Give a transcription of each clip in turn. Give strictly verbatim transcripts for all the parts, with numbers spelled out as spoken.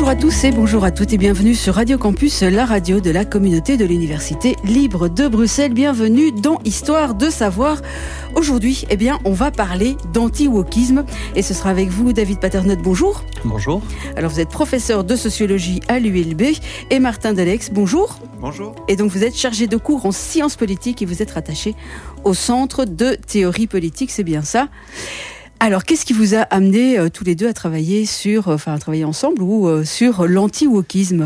Bonjour à tous et bonjour à toutes et bienvenue sur Radio Campus, la radio de la communauté de l'Université libre de Bruxelles. Bienvenue dans Histoire de savoir. Aujourd'hui, eh bien, on va parler d'anti-wokisme et ce sera avec vous, David Paternotte. Bonjour. Bonjour. Alors, vous êtes professeur de sociologie à l'U L B et Martin Delex. Bonjour. Bonjour. Et donc, vous êtes chargé de cours en sciences politiques et vous êtes rattaché au Centre de théorie politique, c'est bien ça. Alors, qu'est-ce qui vous a amené euh, tous les deux à travailler sur, enfin, à travailler ensemble ou euh, sur l'anti-wokisme ?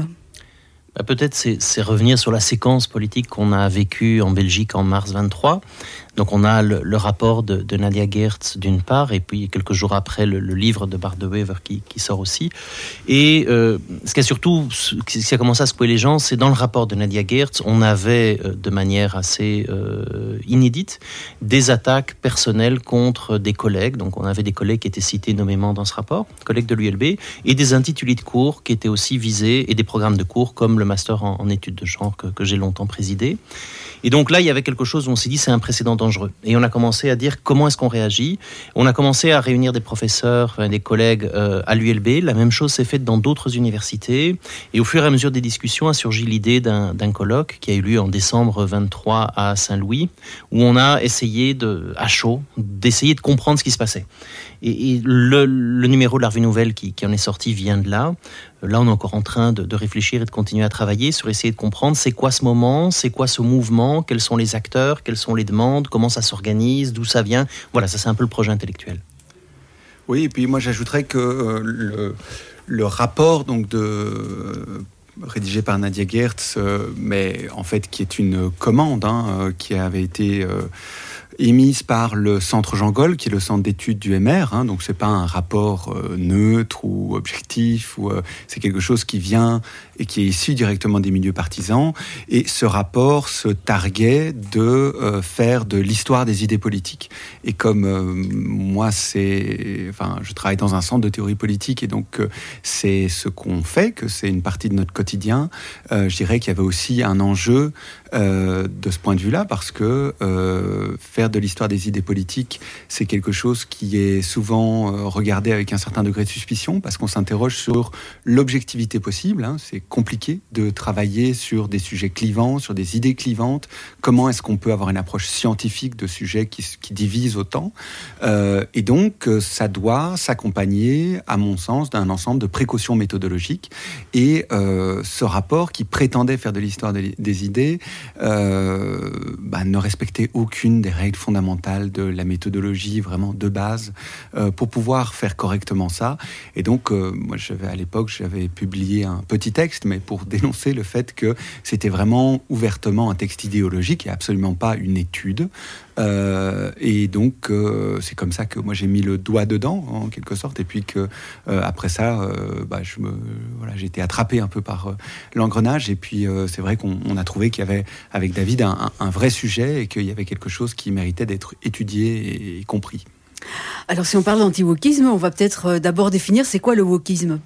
Bah, peut-être c'est, c'est revenir sur la séquence politique qu'on a vécue en Belgique en mars vingt-trois. Donc on a le, le rapport de, de Nadia Geertz d'une part, et puis quelques jours après le, le livre de Bart de Wever qui, qui sort aussi. Et euh, ce qui a surtout, ce qui a commencé à secouer les gens, c'est dans le rapport de Nadia Geertz, on avait euh, de manière assez euh, inédite des attaques personnelles contre des collègues. Donc on avait des collègues qui étaient cités nommément dans ce rapport, collègues de l'U L B, et des intitulés de cours qui étaient aussi visés, et des programmes de cours comme le master en, en études de genre que, que j'ai longtemps présidé. Et donc là, il y avait quelque chose où on s'est dit c'est un précédent dangereux. Et on a commencé à dire comment est-ce qu'on réagit. On a commencé à réunir des professeurs, enfin, des collègues euh, à l'U L B. La même chose s'est faite dans d'autres universités. Et au fur et à mesure des discussions a surgi l'idée d'un, d'un colloque qui a eu lieu en décembre vingt-trois à Saint-Louis, où on a essayé de, à chaud, d'essayer de comprendre ce qui se passait. Et, et le, le numéro de la Revue Nouvelle qui, qui en est sorti vient de là. Là, on est encore en train de, de réfléchir et de continuer à travailler sur essayer de comprendre c'est quoi ce moment, c'est quoi ce mouvement, quels sont les acteurs, quelles sont les demandes, comment ça s'organise, d'où ça vient. Voilà, ça c'est un peu le projet intellectuel. Oui, et puis moi j'ajouterais que euh, le, le rapport donc de euh, rédigé par Nadia Geertz, euh, mais en fait qui est une commande hein, euh, qui avait été euh, émise par le Centre Jean Goll, qui est le centre d'études du M R. Hein, donc c'est pas un rapport euh, neutre ou objectif, ou euh, c'est quelque chose qui vient et qui est issu directement des milieux partisans. Et ce rapport se targuait de euh, faire de l'histoire des idées politiques. Et comme euh, moi, c'est, enfin, je travaille dans un centre de théorie politique, et donc euh, c'est ce qu'on fait, que c'est une partie de notre quotidien. Euh, je dirais qu'il y avait aussi un enjeu euh, de ce point de vue-là, parce que euh, faire de l'histoire des idées politiques, c'est quelque chose qui est souvent euh, regardé avec un certain degré de suspicion, parce qu'on s'interroge sur l'objectivité possible. Hein. C'est compliqué de travailler sur des sujets clivants, sur des idées clivantes. Comment est-ce qu'on peut avoir une approche scientifique de sujets qui, qui divisent autant euh, Et donc, ça doit s'accompagner, à mon sens, d'un ensemble de précautions méthodologiques. Et euh, ce rapport, qui prétendait faire de l'histoire des, des idées, euh, bah, ne respectait aucune des règles fondamentales de la méthodologie, vraiment de base, euh, pour pouvoir faire correctement ça. Et donc, euh, moi, j'avais, à l'époque, j'avais publié un petit texte, mais pour dénoncer le fait que c'était vraiment ouvertement un texte idéologique et absolument pas une étude. Euh, et donc, euh, c'est comme ça que moi, j'ai mis le doigt dedans, en quelque sorte. Et puis que euh, après ça, euh, bah, je me, voilà, j'ai été attrapé un peu par euh, l'engrenage. Et puis, euh, c'est vrai qu'on on a trouvé qu'il y avait, avec David, un, un vrai sujet et qu'il y avait quelque chose qui méritait d'être étudié et, et compris. Alors, si on parle d'anti-wokisme, on va peut-être euh, d'abord définir c'est quoi le wokisme.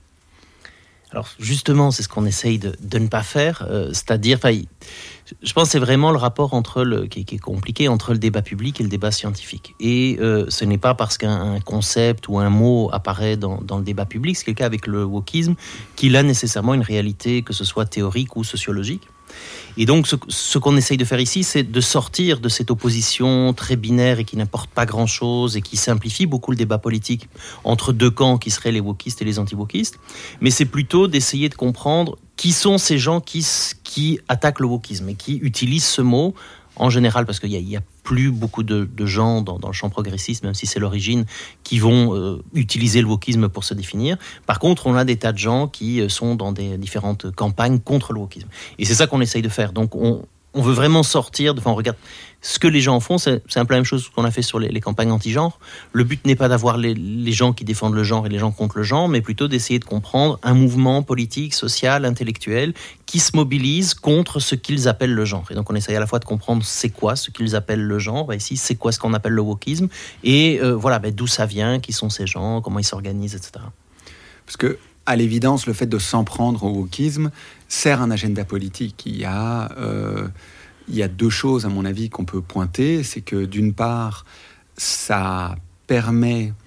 Alors justement, c'est ce qu'on essaye de, de ne pas faire, euh, c'est-à-dire, je pense que c'est vraiment le rapport entre le, qui, qui est compliqué entre le débat public et le débat scientifique. Et euh, ce n'est pas parce qu'un concept ou un mot apparaît dans, dans le débat public, c'est le cas avec le wokisme, qu'il a nécessairement une réalité, que ce soit théorique ou sociologique. Et donc, ce, ce qu'on essaye de faire ici, c'est de sortir de cette opposition très binaire et qui n'apporte pas grand-chose et qui simplifie beaucoup le débat politique entre deux camps qui seraient les wokistes et les anti-wokistes. Mais c'est plutôt d'essayer de comprendre qui sont ces gens qui, qui attaquent le wokisme et qui utilisent ce mot en général, parce qu'il n'y a, a plus beaucoup de, de gens dans, dans le champ progressiste, même si c'est l'origine, qui vont euh, utiliser le wokisme pour se définir. Par contre, on a des tas de gens qui sont dans des différentes campagnes contre le wokisme. Et c'est ça qu'on essaye de faire. Donc, on, on veut vraiment sortir, de, enfin, on regarde ce que les gens font, c'est, c'est un peu la même chose qu'on a fait sur les, les campagnes anti-genre. Le but n'est pas d'avoir les, les gens qui défendent le genre et les gens contre le genre, mais plutôt d'essayer de comprendre un mouvement politique, social, intellectuel qui se mobilise contre ce qu'ils appellent le genre. Et donc on essaye à la fois de comprendre c'est quoi ce qu'ils appellent le genre, et ici c'est quoi ce qu'on appelle le wokisme, et euh, voilà, ben, d'où ça vient, qui sont ces gens, comment ils s'organisent, et cetera. Parce que, à l'évidence, le fait de s'en prendre au wokisme sert un agenda politique. Il y a... Euh, Il y a deux choses, à mon avis, qu'on peut pointer. C'est que, d'une part, ça permet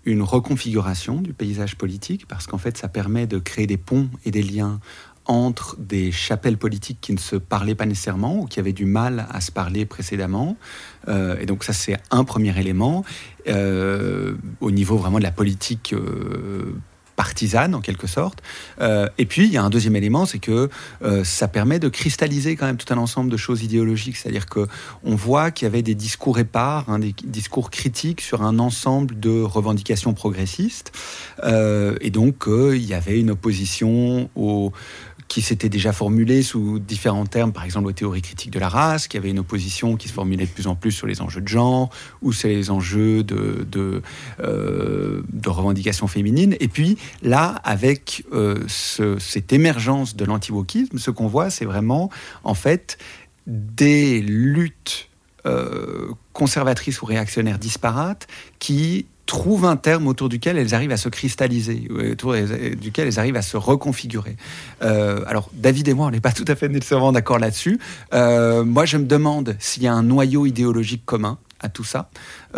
une reconfiguration du paysage politique, parce qu'en fait, ça permet de créer des ponts et des liens entre des chapelles politiques qui ne se parlaient pas nécessairement ou qui avaient du mal à se parler précédemment. Euh, et donc ça, c'est un premier élément. Euh, au niveau vraiment de la politique euh, partisane, en quelque sorte. Euh, et puis, il y a un deuxième élément, c'est que euh, ça permet de cristalliser quand même tout un ensemble de choses idéologiques. C'est-à-dire qu'on voit qu'il y avait des discours épars, hein, des discours critiques sur un ensemble de revendications progressistes. Euh, et donc, euh, il y avait une opposition aux... qui s'était déjà formulée sous différents termes, par exemple aux théories critiques de la race, qui avait une opposition qui se formulait de plus en plus sur les enjeux de genre, ou sur les enjeux de, de, euh, de revendications féminines. Et puis là, avec euh, ce, cette émergence de l'anti-wokisme, ce qu'on voit, c'est vraiment, en fait, des luttes euh, conservatrices ou réactionnaires disparates qui trouvent un terme autour duquel elles arrivent à se cristalliser, autour duquel elles arrivent à se reconfigurer. Euh, alors, David et moi, on n'est pas tout à fait nécessairement d'accord là-dessus. Euh, moi, je me demande s'il y a un noyau idéologique commun à tout ça.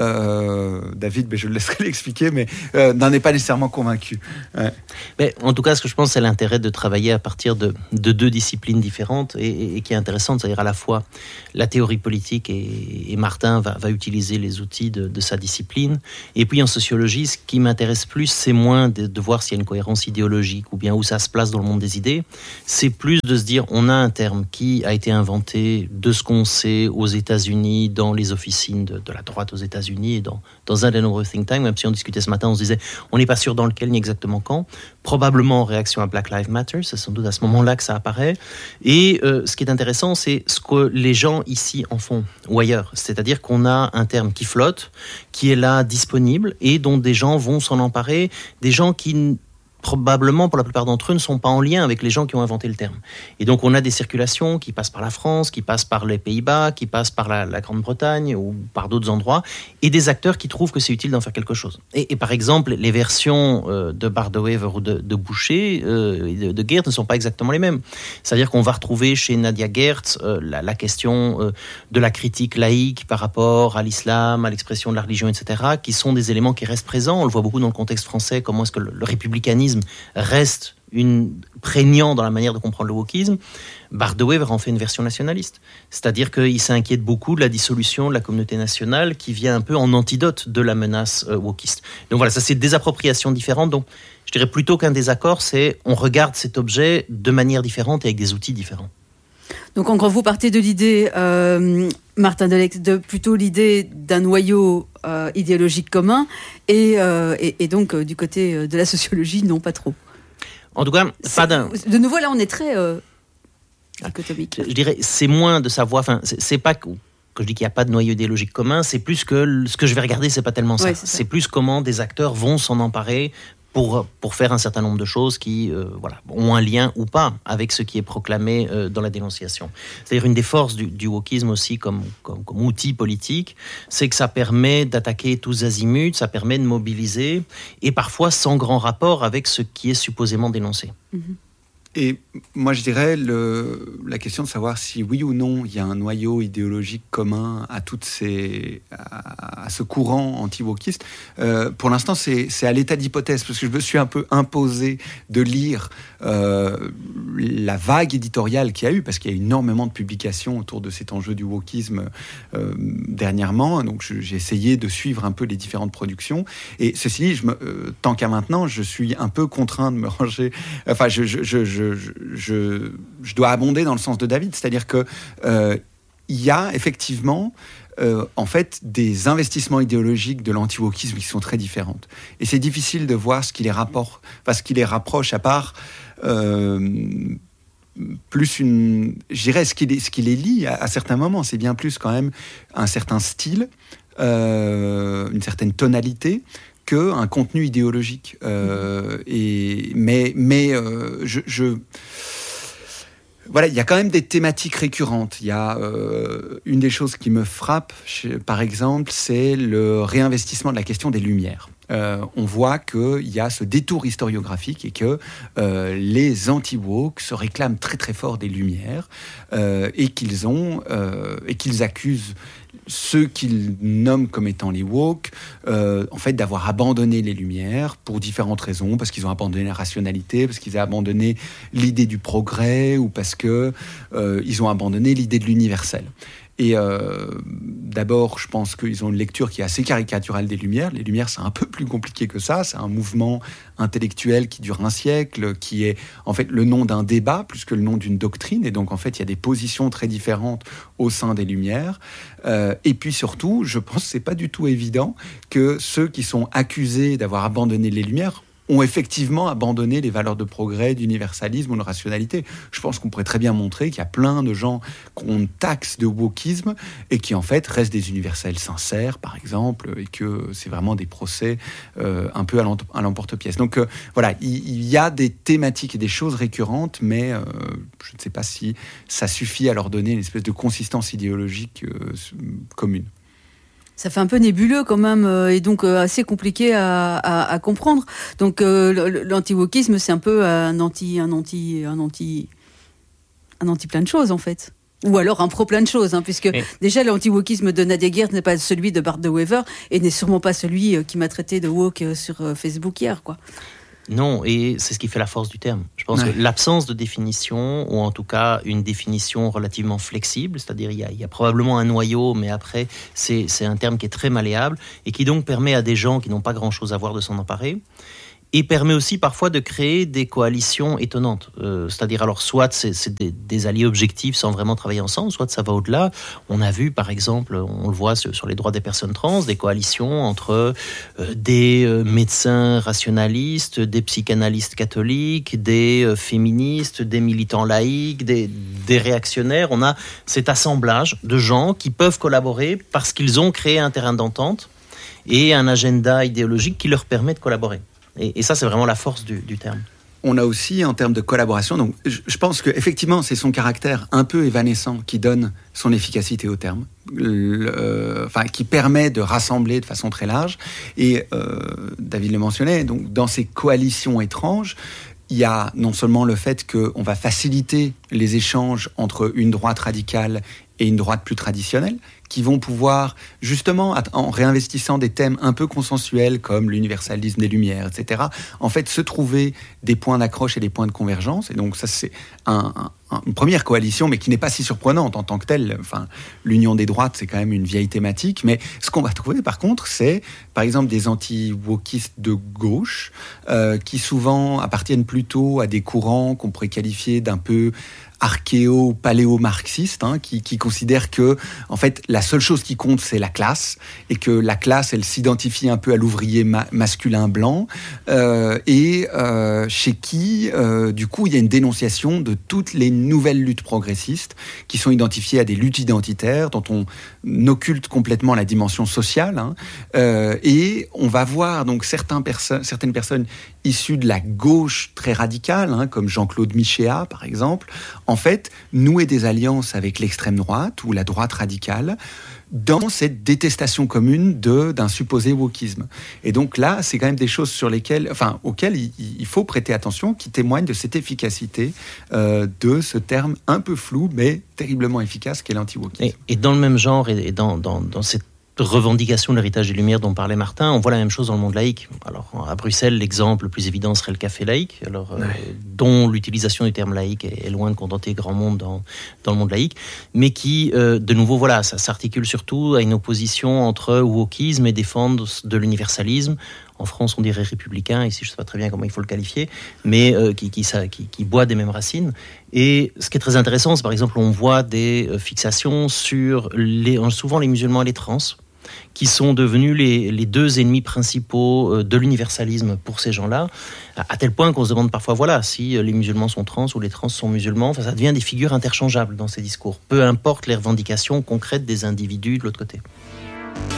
Euh, David, ben je le laisserai l'expliquer, mais euh, n'en est pas nécessairement convaincu. Ouais. Mais en tout cas, ce que je pense, c'est l'intérêt de travailler à partir de, de deux disciplines différentes et, et, et qui est intéressante, c'est-à-dire à la fois la théorie politique et, et Martin va, va utiliser les outils de, de sa discipline. Et puis en sociologie, ce qui m'intéresse plus, c'est moins de, de voir s'il y a une cohérence idéologique ou bien où ça se place dans le monde des idées. C'est plus de se dire, on a un terme qui a été inventé de ce qu'on sait aux États-Unis, dans les officines de, de la droite aux États-Unis et dans, dans un des nombreux think tanks, même si on discutait ce matin, on se disait, on n'est pas sûr dans lequel ni exactement quand, probablement en réaction à Black Lives Matter, c'est sans doute à ce moment-là que ça apparaît. Et euh, ce qui est intéressant, c'est ce que les gens ici en font, ou ailleurs. C'est-à-dire qu'on a un terme qui flotte, qui est là, disponible, et dont des gens vont s'en emparer, des gens qui... probablement, pour la plupart d'entre eux, ne sont pas en lien avec les gens qui ont inventé le terme. Et donc, on a des circulations qui passent par la France, qui passent par les Pays-Bas, qui passent par la, la Grande-Bretagne ou par d'autres endroits, et des acteurs qui trouvent que c'est utile d'en faire quelque chose. Et, et par exemple, les versions euh, de Bardewever ou de, de Boucher, euh, de, de Geert, ne sont pas exactement les mêmes. C'est-à-dire qu'on va retrouver chez Nadia Geert euh, la, la question euh, de la critique laïque par rapport à l'islam, à l'expression de la religion, et cetera, qui sont des éléments qui restent présents. On le voit beaucoup dans le contexte français, comment est-ce que le, le républicanisme reste une, prégnant dans la manière de comprendre le wokisme. Bardewever en fait une version nationaliste. C'est-à-dire qu'il s'inquiète beaucoup de la dissolution de la communauté nationale qui vient un peu en antidote de la menace euh, wokiste. Donc voilà, ça c'est des appropriations différentes. Donc je dirais plutôt qu'un désaccord, c'est on regarde cet objet de manière différente et avec des outils différents. Donc en gros, vous partez de l'idée, euh, Martin Deleix, de plutôt l'idée d'un noyau euh, idéologique commun, et, euh, et, et donc euh, du côté de la sociologie, non, pas trop. En tout cas, pas d'un... De nouveau, là, on est très euh, dichotomique. Je, je dirais, c'est moins de savoir... Enfin, c'est, c'est pas que, que je dis qu'il n'y a pas de noyau idéologique commun, c'est plus que ce que je vais regarder, c'est pas tellement ça. Ouais, c'est ça. C'est plus comment des acteurs vont s'en emparer Pour, pour faire un certain nombre de choses qui euh, voilà, ont un lien ou pas avec ce qui est proclamé euh, dans la dénonciation. C'est-à-dire une des forces du, du wokisme aussi comme, comme, comme outil politique, c'est que ça permet d'attaquer tous azimuts, ça permet de mobiliser, et parfois sans grand rapport avec ce qui est supposément dénoncé. Mm-hmm. Et moi, je dirais le, la question de savoir si oui ou non il y a un noyau idéologique commun à toutes ces, à, à ce courant anti-wokiste. Euh, pour l'instant, c'est, c'est à l'état d'hypothèse, parce que je me suis un peu imposé de lire euh, la vague éditoriale qu'il y a eu, parce qu'il y a énormément de publications autour de cet enjeu du wokisme euh, dernièrement. Donc, je, j'ai essayé de suivre un peu les différentes productions. Et ceci dit, je me, euh, tant qu'à maintenant, je suis un peu contraint de me ranger. Enfin, je, je, je, je Je, je, je dois abonder dans le sens de David, c'est-à-dire que euh, il y a effectivement euh, en fait des investissements idéologiques de l'anti-wokisme qui sont très différentes. Et c'est difficile de voir ce qui les rapporte, enfin, ce qui les rapproche, à part euh, plus une, je dirais ce qui les, ce qui les lie à, à certains moments. C'est bien plus quand même un certain style, euh, une certaine tonalité, qu'un contenu idéologique. Euh, et, mais mais euh, je, je... Voilà, il y a quand même des thématiques récurrentes. Il y a euh, une des choses qui me frappe, par exemple, c'est le réinvestissement de la question des Lumières. euh, on voit qu'il y a ce détour historiographique et que euh, les anti-woke se réclament très très fort des Lumières euh, et qu'ils ont euh, et qu'ils accusent ceux qu'ils nomment comme étant les woke, euh, en fait, d'avoir abandonné les Lumières pour différentes raisons, parce qu'ils ont abandonné la rationalité, parce qu'ils ont abandonné l'idée du progrès, ou parce que euh, ils ont abandonné l'idée de l'universel. Et euh, d'abord, je pense qu'ils ont une lecture qui est assez caricaturale des Lumières. Les Lumières, c'est un peu plus compliqué que ça. C'est un mouvement intellectuel qui dure un siècle, qui est en fait le nom d'un débat plus que le nom d'une doctrine. Et donc, en fait, il y a des positions très différentes au sein des Lumières. Euh, et puis surtout, je pense que c'est pas du tout évident que ceux qui sont accusés d'avoir abandonné les Lumières ont effectivement abandonné les valeurs de progrès, d'universalisme ou de rationalité. Je pense qu'on pourrait très bien montrer qu'il y a plein de gens qu'on taxe de wokisme et qui en fait restent des universels sincères, par exemple, et que c'est vraiment des procès euh, un peu à l'emporte-pièce. Donc euh, voilà, il, il y a des thématiques et des choses récurrentes, mais euh, je ne sais pas si ça suffit à leur donner une espèce de consistance idéologique euh, commune. Ça fait un peu nébuleux quand même euh, et donc euh, assez compliqué à, à, à comprendre. Donc euh, l'anti-wokisme, c'est un peu un anti, un anti, un anti, un anti plein de choses en fait. Ou alors un pro plein de choses, hein, puisque et... déjà l'anti-wokisme de Nadia Geert n'est pas celui de Bart de Wever et n'est sûrement pas celui euh, qui m'a traité de woke euh, sur euh, Facebook hier, quoi. Non, et c'est ce qui fait la force du terme. Je pense ouais. que l'absence de définition, ou en tout cas une définition relativement flexible, c'est-à-dire il y a, il y a probablement un noyau, mais après c'est, c'est un terme qui est très malléable et qui donc permet à des gens qui n'ont pas grand-chose à voir de s'en emparer. Et permet aussi parfois de créer des coalitions étonnantes. Euh, c'est-à-dire, alors, soit c'est, c'est des, des alliés objectifs sans vraiment travailler ensemble, soit ça va au-delà. On a vu, par exemple, on le voit sur, sur les droits des personnes trans, des coalitions entre euh, des euh, médecins rationalistes, des psychanalystes catholiques, des euh, féministes, des militants laïcs, des, des réactionnaires. On a cet assemblage de gens qui peuvent collaborer parce qu'ils ont créé un terrain d'entente et un agenda idéologique qui leur permet de collaborer. Et, et ça, c'est vraiment la force du, du terme. On a aussi, en termes de collaboration, donc je, je pense qu'effectivement, c'est son caractère un peu évanescent qui donne son efficacité au terme, le, euh, enfin, qui permet de rassembler de façon très large. Et euh, David le mentionnait, donc, dans ces coalitions étranges, il y a non seulement le fait qu'on va faciliter les échanges entre une droite radicale et une droite plus traditionnelle, qui vont pouvoir, justement, en réinvestissant des thèmes un peu consensuels comme l'universalisme des Lumières, et cetera, en fait, se trouver des points d'accroche et des points de convergence. Et donc, ça, c'est un, un, une première coalition, mais qui n'est pas si surprenante en tant que telle. Enfin, l'union des droites, c'est quand même une vieille thématique. Mais ce qu'on va trouver, par contre, c'est, par exemple, des anti-wokistes de gauche, euh, qui souvent appartiennent plutôt à des courants qu'on pourrait qualifier d'un peu archéo-paléo-marxiste, hein, qui, qui considère que, en fait, la seule chose qui compte, c'est la classe, et que la classe, elle s'identifie un peu à l'ouvrier ma- masculin blanc, euh, et euh, chez qui, euh, du coup, il y a une dénonciation de toutes les nouvelles luttes progressistes qui sont identifiées à des luttes identitaires, dont on occulte complètement la dimension sociale, hein, euh, et on va voir donc certains perso- certaines personnes issues de la gauche très radicale, hein, comme Jean-Claude Michéa, par exemple, en fait, nouer des alliances avec l'extrême droite ou la droite radicale dans cette détestation commune de, d'un supposé wokisme. Et donc là, c'est quand même des choses sur lesquelles, enfin, auxquelles il, il faut prêter attention, qui témoignent de cette efficacité euh, de ce terme un peu flou, mais terriblement efficace qu'est l'anti-wokisme. Et, et dans le même genre, et dans, dans, dans cette revendication de l'héritage des Lumières dont parlait Martin, on voit la même chose dans le monde laïque. Alors, à Bruxelles, l'exemple le plus évident serait le café laïque, alors, ouais. euh, dont l'utilisation du terme laïque est, est loin de contenter grand monde dans, dans le monde laïque, mais qui, euh, de nouveau, voilà, ça s'articule surtout à une opposition entre wokisme et défense de l'universalisme. En France, on dirait républicain, ici je ne sais pas très bien comment il faut le qualifier, mais euh, qui, qui, ça, qui, qui boit des mêmes racines. Et ce qui est très intéressant, c'est par exemple, on voit des euh, fixations sur les, souvent les musulmans et les trans, qui sont devenus les, les deux ennemis principaux de l'universalisme pour ces gens-là, à tel point qu'on se demande parfois, voilà, si les musulmans sont trans ou les trans sont musulmans, enfin, ça devient des figures interchangeables dans ces discours, peu importe les revendications concrètes des individus de l'autre côté.